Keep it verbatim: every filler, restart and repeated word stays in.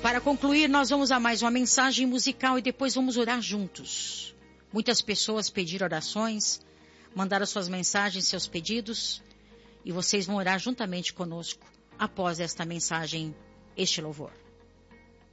Para concluir, nós vamos a mais uma mensagem musical e depois vamos orar juntos. Muitas pessoas pediram orações, mandaram suas mensagens, seus pedidos, e vocês vão orar juntamente conosco após esta mensagem, este louvor.